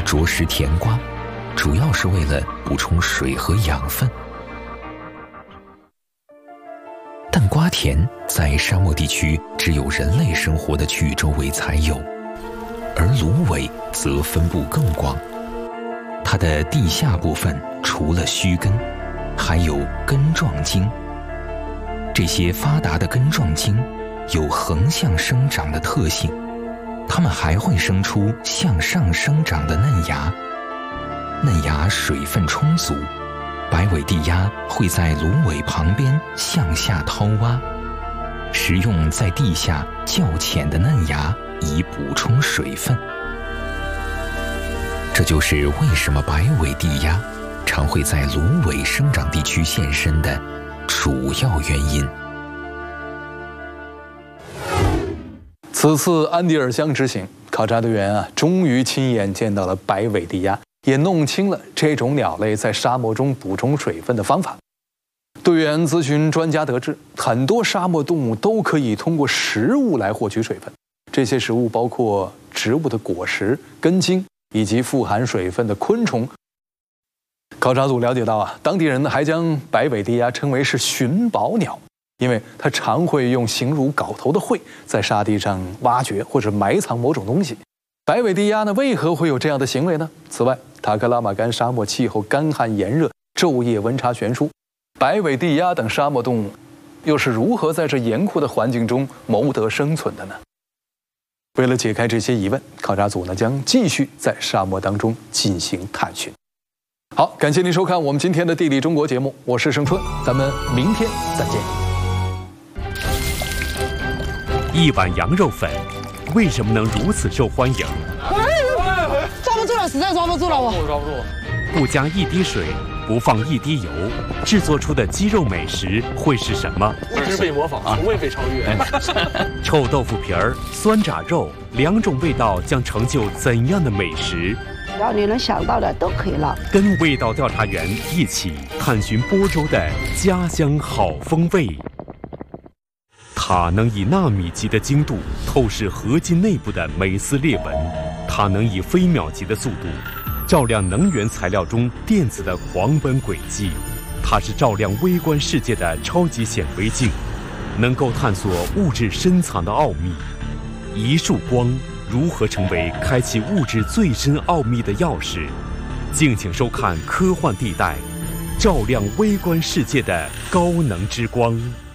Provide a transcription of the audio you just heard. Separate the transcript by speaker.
Speaker 1: 啄食甜瓜，主要是为了补充水和养分。但瓜田在沙漠地区只有人类生活的区域周围才有，而芦苇则分布更广。它的地下部分除了须根，还有根状茎。这些发达的根状茎有横向生长的特性，它们还会生出向上生长的嫩芽。嫩芽水分充足，白尾地鸭会在芦苇旁边向下掏挖，食用在地下较浅的嫩芽以补充水分。这就是为什么白尾地鸭常会在芦苇生长地区现身的主要原因。
Speaker 2: 此次安第尔乡之行，考察队员终于亲眼见到了白尾地鸭，也弄清了这种鸟类在沙漠中补充水分的方法。队员咨询专家得知，很多沙漠动物都可以通过食物来获取水分，这些食物包括植物的果实、根茎以及富含水分的昆虫。考察组了解到当地人还将白尾地鸭称为是寻宝鸟，因为它常会用形如镐头的喙在沙地上挖掘或者埋藏某种东西。白尾地鸭为何会有这样的行为呢？此外，塔克拉玛干沙漠气候干旱炎热，昼夜温差悬殊，白尾地鸭等沙漠动物又是如何在这严酷的环境中谋得生存的呢？为了解开这些疑问，考察组将继续在沙漠当中进行探寻。好，感谢您收看我们今天的地理中国节目，我是盛春，咱们明天再见。
Speaker 3: 一碗羊肉粉为什么能如此受欢迎？
Speaker 4: 抓不住了，实在抓不住了，我抓不住。
Speaker 3: 不加一滴水，不放一滴油，制作出的鸡肉美食会是什么？
Speaker 5: 一直被模仿，从未被超越。
Speaker 3: 臭豆腐皮儿、酸炸肉，两种味道将成就怎样的美食？
Speaker 4: 只要你能想到的都可以了。
Speaker 3: 跟味道调查员一起探寻播州的家乡好风味。它能以纳米级的精度透视合金内部的每丝裂纹，它能以飞秒级的速度照亮能源材料中电子的狂奔轨迹。它是照亮微观世界的超级显微镜，能够探索物质深藏的奥秘。一束光如何成为开启物质最深奥秘的钥匙？敬请收看《科幻地带》，照亮微观世界的高能之光。